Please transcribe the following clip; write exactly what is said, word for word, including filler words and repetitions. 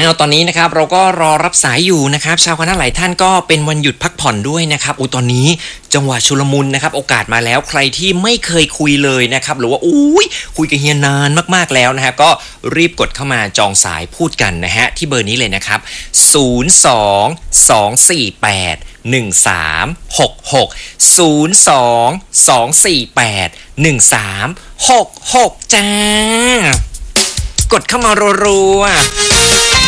วตอนนี้นะครับเราก็รอรับสายอยู่นะครับชาวคณะหลายท่านก็เป็นวันหยุดพักผ่อนด้วยนะครับอุยตอนนี้จังหวะชุลมุนนะครับโอกาสมาแล้วใครที่ไม่เคยคุยเลยนะครับหรือว่าอุ้ยคุยกับเฮียนานมากๆแล้วนะฮะก็รีบกดเข้ามาจองสายพูดกันนะฮะที่เบอร์นี้เลยนะครับศูนย์ สอง สอง สี่ แปด หนึ่ง สาม หก หก ศูนย์ สอง สอง สี่ แปด หนึ่ง สาม หก หกจ้ากดเข้ามารัวๆ